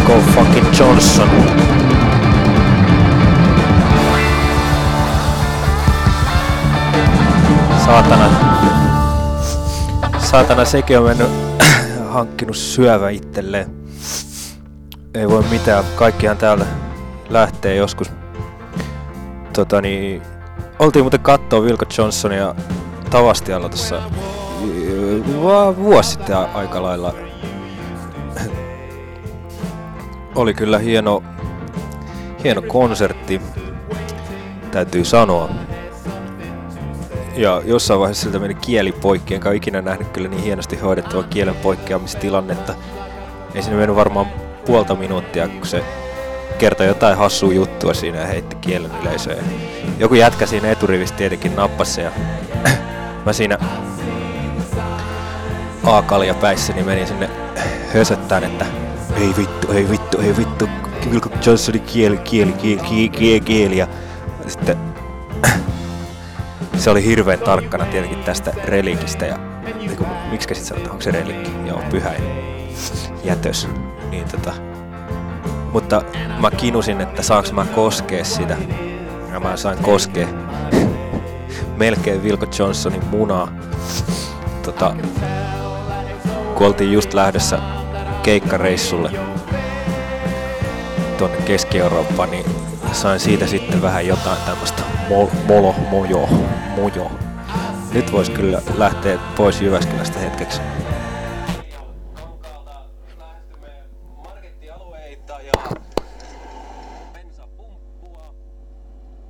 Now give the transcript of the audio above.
Go fucking Johnson. Saatana sekin on mennyt hankkinut syövä itselleen. Ei voi mitään, kaikkihan täältä lähtee joskus. Oltiin muuten kattoo Vilko Johnsonia Tavastialla tossa vuosi sitten aika lailla. Oli kyllä hieno konsertti, täytyy sanoa. Ja jossain vaiheessa siltä meni kieli poikki, enkä ole ikinä nähnyt kyllä niin hienosti hoidettua kielen poikkeamistilannetta. Ei siinä mennyt varmaan puolta minuuttia, kun se kertoi jotain hassua juttua siinä ja heitti kielen yleisöön. Joku jätkä siinä eturivistä tietenkin nappasi ja mä siinä A-kalja päissäni menin sinne hösöttään, että ei vittu, Vilko Johnsonin kieli ja sitten se oli hirveän tarkkana tietenkin tästä relikistä ja miksikä sit sanotaan, onko se relikki? Joo, pyhäin jätös. Niin mutta mä kinusin, että saanko mä koskea sitä. Ja mä sain koskea melkein Vilko Johnsonin munaa. Kun oltiin just lähdössä keikkareissulle tuonne Keski-Eurooppaan, niin sain siitä sitten vähän jotain tämmöstä mojo. Nyt vois kyllä lähteä pois Jyväskylästä hetkeksi.